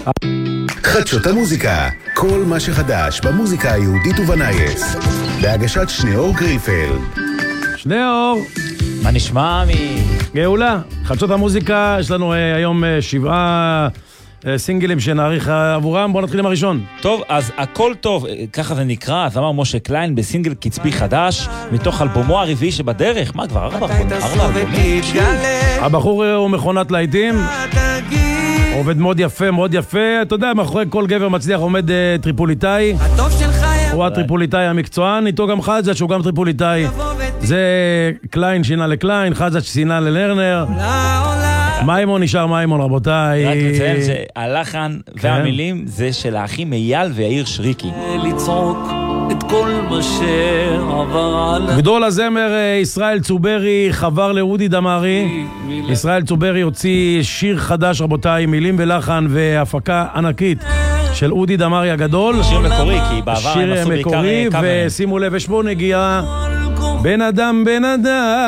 חדשות המוזיקה, כל מה שחדש במוזיקה היהודית ובנייס, בהגשת שניאור גריפלד. שניאור, מה נשמע גאולה, חדשות המוזיקה, יש לנו היום 7 סינגלים שנעריך עבורם. בואו נתחיל עם הראשון. טוב, אז הכל טוב, ככה זה נקרא, אז אמר משה קליין בסינגל קצפי חדש, מתוך אלבומו הרביעי שבדרך. מה כבר? 4 אלבומים? הבחור הוא מכונת להיטים, עובד מאוד יפה, מאוד יפה. אתה יודע, מאחורי כל גבר מצליח עומד טריפוליטאי. הוא הטריפוליטאי המקצוען, איתו גם חזת שהוא גם טריפוליטאי. זה קליין שינה לקליין, חזת שינה ללרנר. מיימון נשאר מיימון, רבותיי. רק נציין שהלחן והמילים זה של האחים אייל ויאיר שריקי. לצעוק את כל מה שעבר עליי. גדול הזמר ישראל צוברי חבר לאודי דמרי. ישראל צוברי הוציא שיר חדש, רבותיי, מילים ולחן והפקה ענקית של אודי דמרי הגדול. שיר מקורי, כי בעבר הם עשו בעיקר קאברים. ושימו לב, יש בו נגיעה בן אדם בן אדם.